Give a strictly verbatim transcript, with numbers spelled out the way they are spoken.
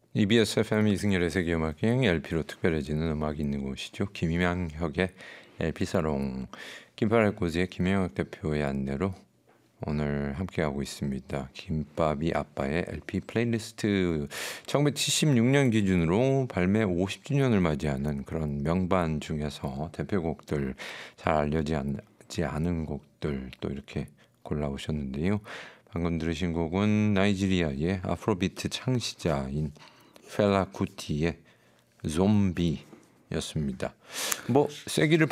이비에스 에프엠 이승열의 세계음악여행 엘피로 특별해지는 음악이 있는 곳이죠. 김양혁의 엘피사롱, 김파랄코즈의 김양혁 대표의 안내로 오늘 함께하고 있습니다. 김밥이 아빠의 엘피 플레이리스트, 천구백칠십육 년 기준으로 발매 오십 주년을 맞이하는 그런 명반 중에서 대표곡들, 잘 알려지지 않은 곡들 또 이렇게 골라오셨는데요. 방금 들으신 곡은 나이지리아의 아프로비트 창시자인 펠라 쿠티의 좀비였습니다. 뭐 세기를